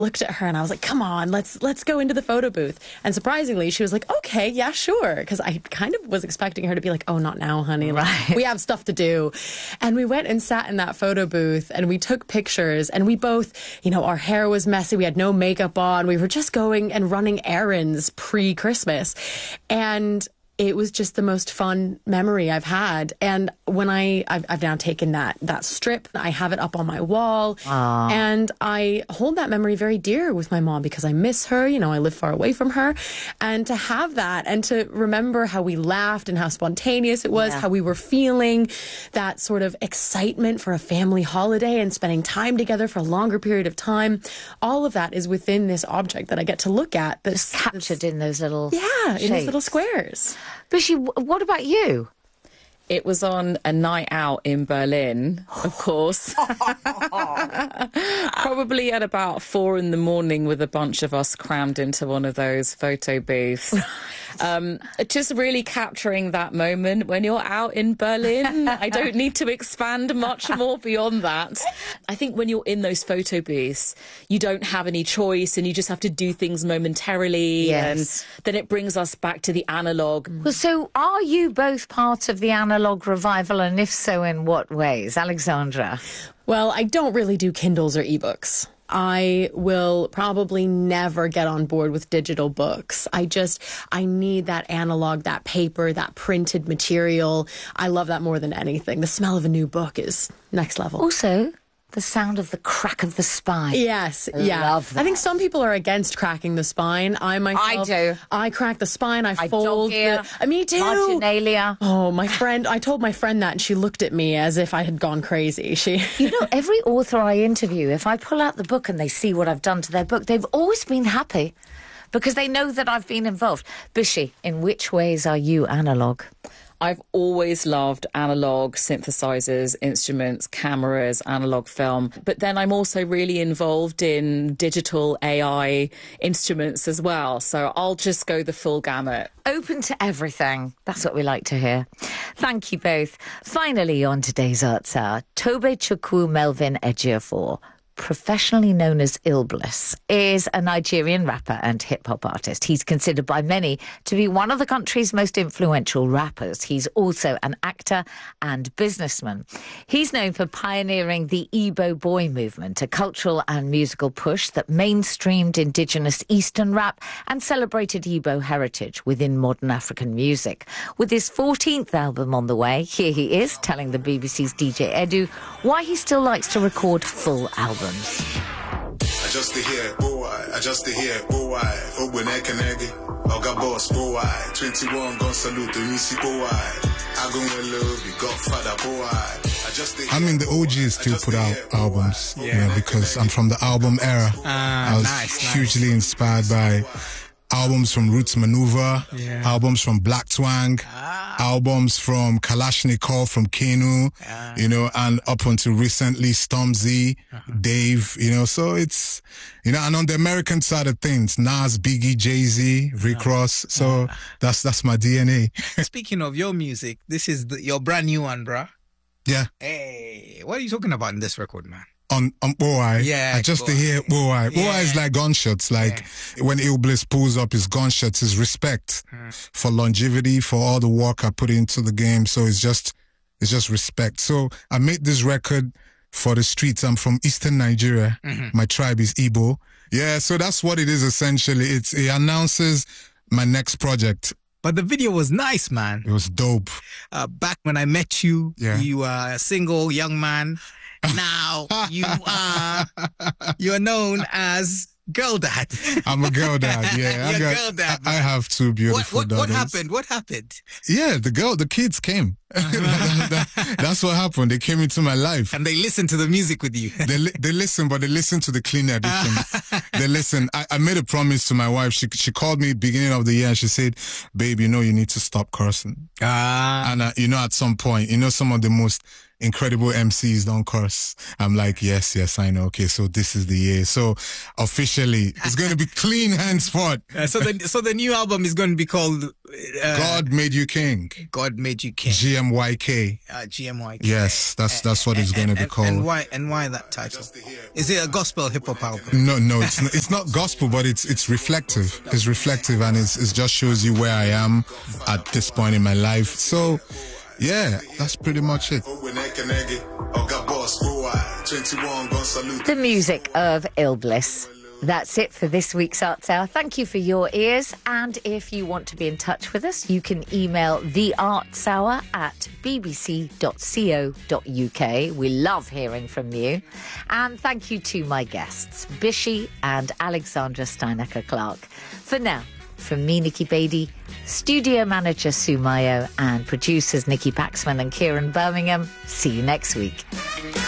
looked at her and I was like, come on, let's go into the photo booth. And surprisingly, she was like, okay, yeah, sure. Because I kind of was expecting her to be like, oh, not now, honey. Like, we have stuff to do. And we went and sat in that photo booth and we took pictures, and we both, our hair was messy. We had no makeup on. We were just going and running errands pre-Christmas. And it was just the most fun memory I've had. And when I've now taken that strip, I have it up on my wall. Aww. And I hold that memory very dear with my mom because I miss her. I live far away from her. And to have that and to remember how we laughed and how spontaneous it was, how we were feeling, that sort of excitement for a family holiday and spending time together for a longer period of time, all of that is within this object that I get to look at. That's captured in those little shapes. In these little squares. Bishi, what about you? It was on a night out in Berlin, of course. Probably at about 4 a.m. with a bunch of us crammed into one of those photo booths. Just really capturing that moment when you're out in Berlin. I don't need to expand much more beyond that. I think when you're in those photo booths, you don't have any choice and you just have to do things momentarily. Yes. And then it brings us back to the analogue. Well, so are you both part of the analogue revival, and if so, in what ways? Alexandra? Well, I don't really do Kindles or ebooks. I will probably never get on board with digital books. I need that analog, that paper, that printed material. I love that more than anything. The smell of a new book is next level. Also, the sound of the crack of the spine. Yes, Love that. I think some people are against cracking the spine. I do. I crack the spine. I fold. Me too. Marginalia. Oh, I told my friend that, and she looked at me as if I had gone crazy. Every author I interview, if I pull out the book and they see what I've done to their book, they've always been happy because they know that I've been involved. Bishi, in which ways are you analog? I've always loved analog synthesizers, instruments, cameras, analog film. But then I'm also really involved in digital AI instruments as well. So I'll just go the full gamut. Open to everything. That's what we like to hear. Thank you both. Finally, on today's Arts Hour, Tobe Chukwu Melvin Ejiofor, professionally known as Illbliss, is a Nigerian rapper and hip-hop artist. He's considered by many to be one of the country's most influential rappers. He's also an actor and businessman. He's known for pioneering the Igbo Boy movement, a cultural and musical push that mainstreamed indigenous Eastern rap and celebrated Igbo heritage within modern African music. With his 14th album on the way, here he is telling the BBC's DJ Edu why he still likes to record full albums. I just to hear, boy, Oga boss, boy, 21 gon' salute the Nisi, boy. I go in love, you got father, boy. I mean, the OGs still put out albums, because I'm from the album era. I was hugely inspired by albums from Roots Maneuver, albums from Black Twang, albums from Kalashnikov, from Kenu, and up until recently Stormzy, Dave, so it's, and on the American side of things, Nas, Biggie, Jay-Z, Rick Ross, so that's my DNA. Speaking of your music, this is your brand new one, bruh. Yeah. Hey, what are you talking about in this record, man? On Boy, yeah, I just to hear Boy. Boy is like gunshots. Like when Illbliss pulls up his gunshots, his respect for longevity, for all the work I put into the game. So it's just respect. So I made this record for the streets. I'm from Eastern Nigeria. My tribe is Igbo. Yeah, so that's what it is essentially. It announces my next project. But the video was nice, man. It was dope. Back when I met you, you were a single young man. Now you're known as Girl Dad. I'm a girl dad, yeah. Girl dad. I have two beautiful daughters. What happened? Yeah, the kids came. That's what happened. They came into my life. And they listened to the music with you. They listen, but they listen to the clean edition. They listen. I made a promise to my wife. She called me beginning of the year and she said, babe, you need to stop cursing. And at some point, some of the most incredible MCs don't curse. I'm like, yes, I know. Okay, so this is the year. So officially, it's going to be clean henceforth. So the new album is going to be called God Made You King. God Made You King. GMYK. GMYK. Yes, that's what it's going to be called. And why that title? Is it a gospel hip hop album? No, it's not gospel, but it's reflective. It's reflective, and it just shows you where I am at this point in my life. So, yeah, that's pretty much it. The music of Ill Bliss. That's it for this week's Arts Hour. Thank you for your ears. And if you want to be in touch with us, you can email theartshour@bbc.co.uk. We love hearing from you. And thank you to my guests, Bishi and Alexandra Steinecker-Clark. For now, from me, Nikki Beattie, studio manager Sue Mayo, and producers Nikki Paxman and Kieran Birmingham, see you next week.